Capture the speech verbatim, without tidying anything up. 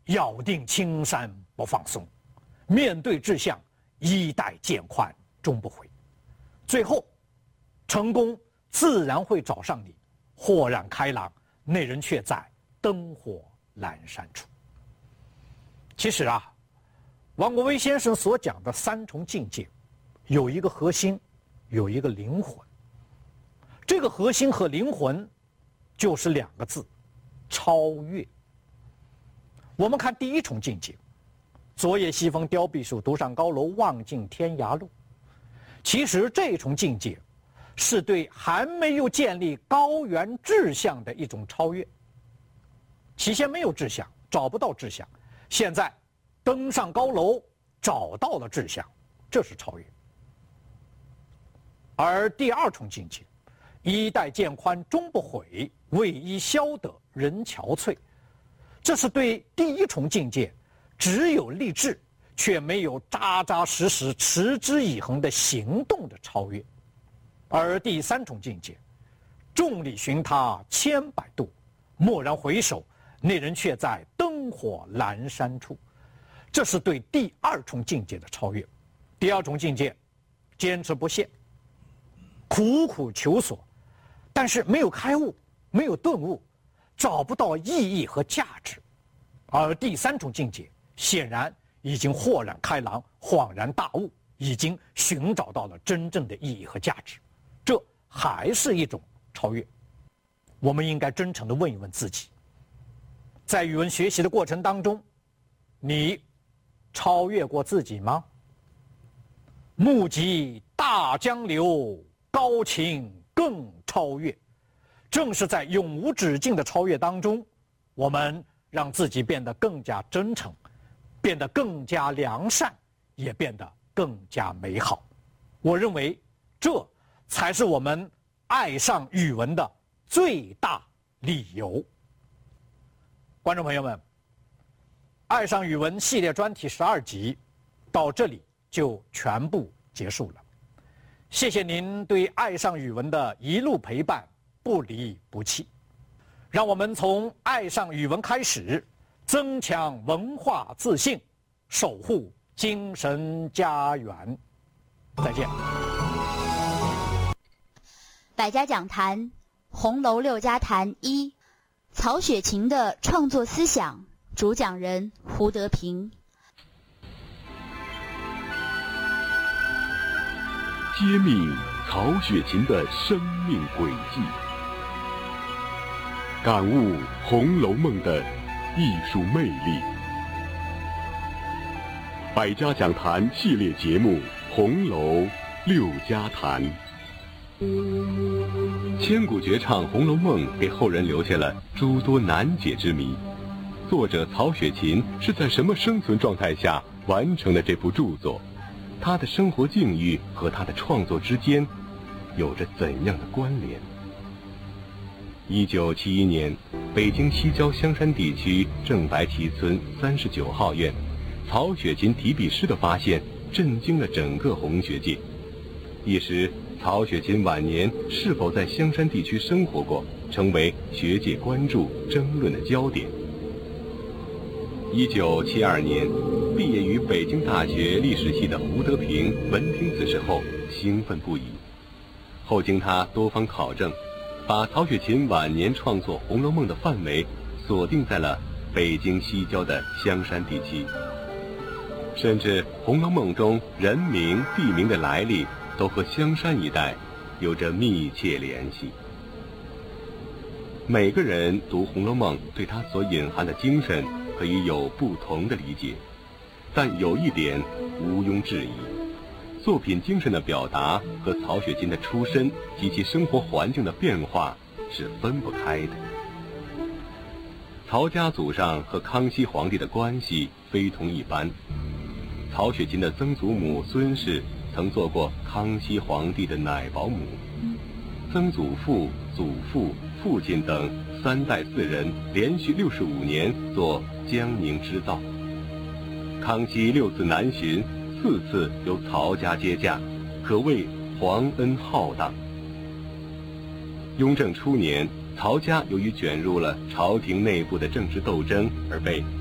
咬定青山不放松，面对志向，衣带渐宽终不悔。最后，成功自然会找上你，豁然开朗，那人却在灯火阑珊处。其实啊，王国维先生所讲的三重境界，有一个核心，有一个灵魂。这个核心和灵魂，就是两个字：超越。我们看第一重境界，昨夜西风凋碧树，独上高楼，望尽天涯路。其实这重境界，是对还没有建立高远志向的一种超越。起先没有志向，找不到志向，现在登上高楼，找到了志向，这是超越。而第二重境界，衣带渐宽终不悔，为伊消得人憔悴，这是对第一重境界只有立志却没有扎扎实实持之以恒的行动的超越。而第三重境界，众里寻他千百度，蓦然回首，那人却在灯火阑珊处，这是对第二重境界的超越。第二重境界，坚持不懈，苦苦求索，但是没有开悟，没有顿悟，找不到意义和价值。而第三重境界，显然已经豁然开朗，恍然大悟，已经寻找到了真正的意义和价值。这还是一种超越。我们应该真诚地问一问自己，在语文学习的过程当中，你超越过自己吗？目及大江流，高情更超越。正是在永无止境的超越当中，我们让自己变得更加真诚，变得更加良善，也变得更加美好。我认为这才是我们爱上语文的最大理由。观众朋友们，爱上语文系列专题十二集到这里就全部结束了。谢谢您对爱上语文的一路陪伴，不离不弃。让我们从爱上语文开始，增强文化自信，守护精神家园。再见。 百家讲坛，红楼六家谈一，曹雪芹的创作思想，主讲人胡德平。 揭秘曹雪芹的生命轨迹，感悟《红楼梦》的艺术魅力。百家讲坛系列节目《红楼六家谈》。千古绝唱《红楼梦》给后人留下了诸多难解之谜。作者曹雪芹是在什么生存状态下完成了这部著作？他的生活境遇和他的创作之间有着怎样的关联？一九七一年，北京西郊香山地区正白旗村三十九号院，曹雪芹提笔诗的发现震惊了整个红学界。一时，曹雪芹晚年是否在香山地区生活过，成为学界关注争论的焦点。一九七二年，毕业于北京大学历史系的胡德平闻听此事后兴奋不已。后经他多方考证，把曹雪芹晚年创作《红楼梦》的范围锁定在了北京西郊的香山地区，甚至《红楼梦》中人名地名的来历都和香山一带有着密切联系。每个人读《红楼梦》对它所隐含的精神可以有不同的理解，但有一点毋庸置疑，作品精神的表达和曹雪芹的出身及其生活环境的变化是分不开的。曹家祖上和康熙皇帝的关系非同一般，曹雪芹的曾祖母孙氏曾做过康熙皇帝的奶保姆，曾祖父、祖父、父亲等三代四人连续六十五年做江宁织造。康熙六次南巡，四次由曹家接驾，可谓皇恩浩荡。雍正初年，曹家由于卷入了朝廷内部的政治斗争而被